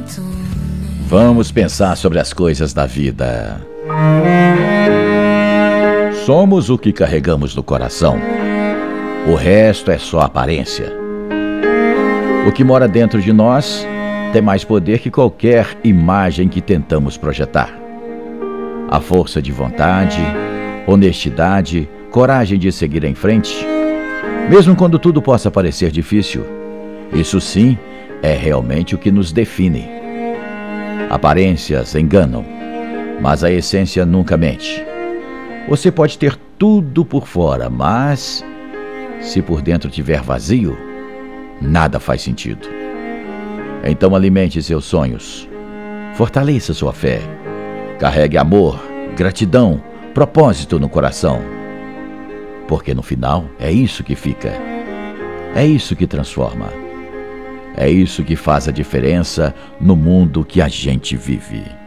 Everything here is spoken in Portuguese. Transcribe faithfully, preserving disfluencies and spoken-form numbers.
Vamos pensar sobre as coisas da vida. Somos o que carregamos no coração. O resto é só aparência. O que mora dentro de nós tem mais poder que qualquer imagem que tentamos projetar. A força de vontade, honestidade, coragem de seguir em frente, mesmo quando tudo possa parecer difícil. Isso sim é realmente o que nos define. Aparências enganam, mas a essência nunca mente. Você pode ter tudo por fora, mas se por dentro tiver vazio, nada faz sentido. Então alimente seus sonhos, fortaleça sua fé, carregue amor, gratidão, propósito no coração. Porque no final é isso que fica, é isso que transforma. É isso que faz a diferença no mundo que a gente vive.